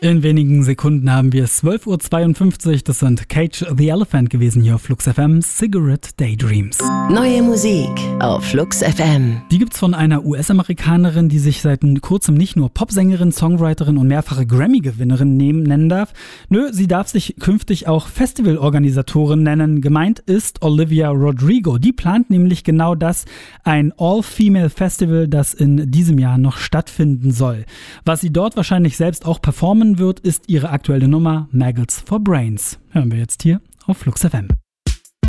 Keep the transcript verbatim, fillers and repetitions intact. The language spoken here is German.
In wenigen Sekunden haben wir es zwölf Uhr zweiundfünfzig. Das sind Cage the Elephant gewesen hier auf Flux F M. Cigarette Daydreams. Neue Musik auf Flux F M. Die gibt's von einer U S-Amerikanerin, die sich seit kurzem nicht nur Popsängerin, Songwriterin und mehrfache Grammy-Gewinnerin nehmen, nennen darf. Nö, sie darf sich künftig auch Festivalorganisatorin nennen. Gemeint ist Olivia Rodrigo. Die plant nämlich genau das, ein All-Female-Festival, das in diesem Jahr noch stattfinden soll. Was sie dort wahrscheinlich selbst auch performen wird, ist ihre aktuelle Nummer Maggots for Brains. Hören wir jetzt hier auf Flux F M.